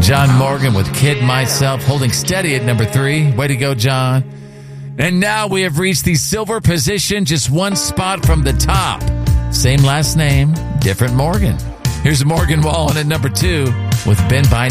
John Morgan with Kid Myself holding steady at number 3. Way to go, John. And now we have reached the silver position, just one spot from the top. Same last name, different Morgan. Here's Morgan Wallen at number 2 with Ben by